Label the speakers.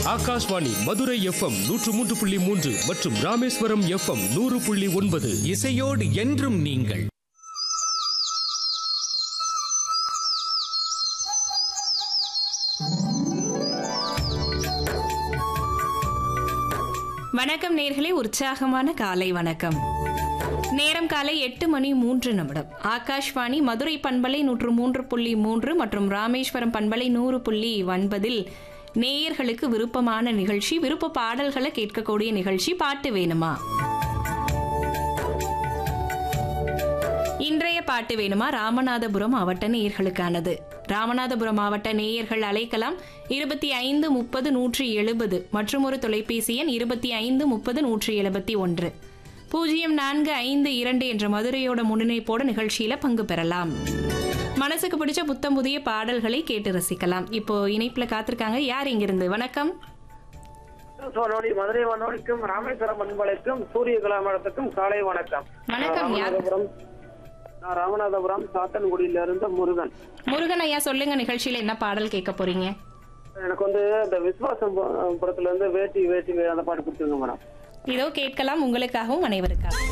Speaker 1: Akashvani Madurai FM 103.3 மற்றும் Rameswaram FM 100.9.
Speaker 2: இசையோடு என்றும் நீங்கள்.
Speaker 3: வணக்கம் நேர்களே, உற்சாகமான காலை வணக்கம். நேரம் காலை 8:03. ஆகாஷ்வாணி மதுரை பண்பலை 103.3 மற்றும் ராமேஸ்வரம் பண்பலை 100.9 நேயர்களுக்கு விருப்பமான நிகழ்ச்சி, விருப்ப பாடல்களை கேட்கக்கூடிய நிகழ்ச்சி பாட்டு வேணுமா. இன்றைய பாட்டு வேணுமா ராமநாதபுரம் மாவட்ட நேயர்களுக்கானது. ராமநாதபுரம் மாவட்ட நேயர்கள் அழைக்கலாம் 2530-170 மற்றும் ஒரு தொலைபேசி எண் 2530-171 0452 என்ற மதுரையோட முன்னிணைப்போட நிகழ்ச்சியில பங்கு பெறலாம். மனசுக்கு பிடிச்ச புத்தம் புதிய பாடல்களை கேட்டு ரசிக்கலாம். இப்போ இணைப்புல காத்திருக்காங்க. யார் இங்கிருந்து? வணக்கம்.
Speaker 4: மதுரை வானொலிக்கும் ராமேஸ்வரம் பண்பலைக்கும் சூரிய கலாமடத்துக்கும் காலை வணக்கம்.
Speaker 3: வணக்கம்.
Speaker 4: நான் ராமநாதபுரம் சாத்தன்குடியில இருந்த முருகன்.
Speaker 3: முருகன் ஐயா, சொல்லுங்க, நிகழ்ச்சியில என்ன பாடல் கேட்க போறீங்க?
Speaker 4: எனக்கு இந்த விஸ்வாசம் படத்துல வேட்டி வேட்டி அந்த பாட்டு கொடுத்துருங்க மேடம்.
Speaker 3: இதோ கேட்கலாம், உங்களுக்காகவும் அனைவருக்காகவும்.